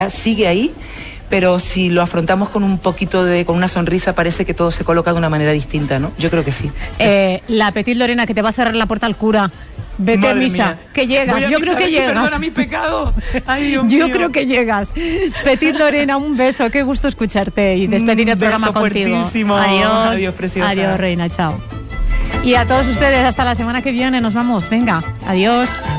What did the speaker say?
sigue ahí, pero si lo afrontamos con con una sonrisa, parece que todo se coloca de una manera distinta, ¿no? Yo creo que sí. La Petit Lorena, que te va a cerrar la puerta al cura. Vete a misa, mía. Que llegas, yo creo que llegas. Perdona mi pecado. Ay, Dios yo mío. creo que llegas. Petit Lorena, un beso, qué gusto escucharte y despedir el programa contigo. Fuertísimo. Adiós, preciosa. Adiós, reina, chao. Y a todos ustedes, hasta la semana que viene, nos vamos. Venga, adiós.